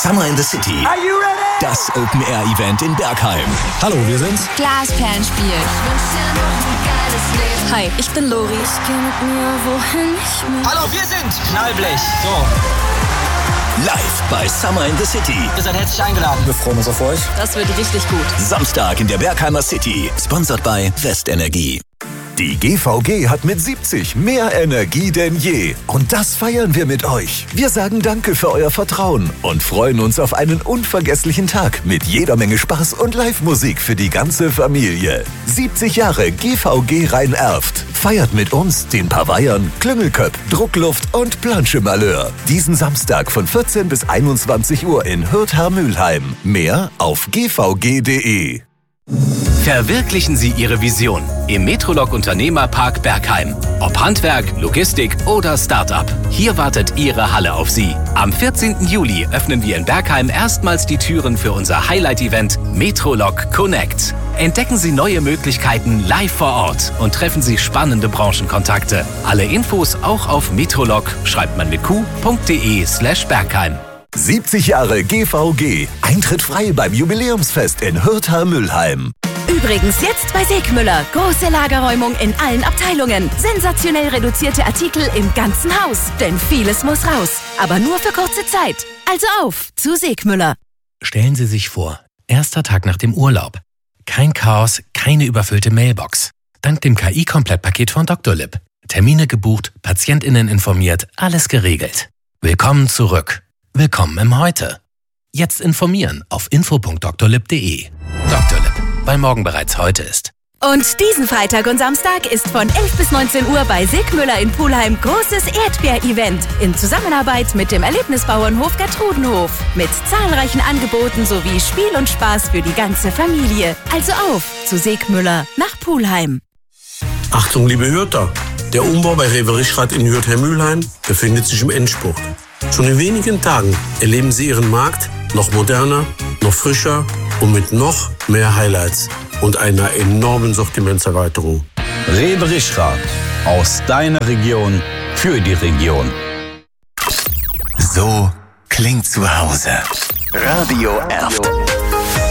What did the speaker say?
Summer in the City. Are you ready? Das Open-Air-Event in Bergheim. Hallo, wir sind's. Glasperlenspiel. Hi, ich bin Lori. Ich geh mit mir, wohin ich will. Hallo, wir sind Knallblech. So. Live bei Summer in the City. Ihr seid herzlich eingeladen. Wir freuen uns auf euch. Das wird richtig gut. Samstag in der Bergheimer City. Sponsored by Westenergie. Die GVG hat mit 70 mehr Energie denn je. Und das feiern wir mit euch. Wir sagen Danke für euer Vertrauen und freuen uns auf einen unvergesslichen Tag mit jeder Menge Spaß und Live-Musik für die ganze Familie. 70 Jahre GVG Rhein-Erft. Feiert mit uns den Pavayern, Klüngelköpp, Druckluft und Planschemalheur. Diesen Samstag von 14 bis 21 Uhr in Hürth-Hermülheim. Mehr auf gvg.de. Verwirklichen Sie Ihre Vision im Metrolog Unternehmerpark Bergheim. Ob Handwerk, Logistik oder Start-up. Hier wartet Ihre Halle auf Sie. Am 14. Juli öffnen wir in Bergheim erstmals die Türen für unser Highlight-Event Metrolog Connect. Entdecken Sie neue Möglichkeiten live vor Ort und treffen Sie spannende Branchenkontakte. Alle Infos auch auf metrolog, schreibt man mit q.de/Bergheim. 70 Jahre GVG. Eintritt frei beim Jubiläumsfest in Hürth-Hermülheim. Übrigens jetzt bei Segmüller. Große Lagerräumung in allen Abteilungen. Sensationell reduzierte Artikel im ganzen Haus. Denn vieles muss raus. Aber nur für kurze Zeit. Also auf zu Segmüller. Stellen Sie sich vor, erster Tag nach dem Urlaub. Kein Chaos, keine überfüllte Mailbox. Dank dem KI-Komplettpaket von Dr. Lipp. Termine gebucht, PatientInnen informiert, alles geregelt. Willkommen zurück. Willkommen im Heute. Jetzt informieren auf info.drlipp.de. Dr. Lipp, weil morgen bereits heute ist. Und diesen Freitag und Samstag ist von 11 bis 19 Uhr bei Segmüller in Pulheim großes Erdbeer-Event in Zusammenarbeit mit dem Erlebnisbauernhof Gertrudenhof. Mit zahlreichen Angeboten sowie Spiel und Spaß für die ganze Familie. Also auf zu Segmüller nach Pulheim. Achtung, liebe Hürther! Der Umbau bei Rewe Rischrad in Hürth-Hermülheim befindet sich im Endspurt. Schon in wenigen Tagen erleben Sie Ihren Markt noch moderner, noch frischer und mit noch mehr Highlights und einer enormen Sortimentserweiterung. Rewe Rischrad. Aus deiner Region für die Region. So klingt zu Hause. Radio Erft.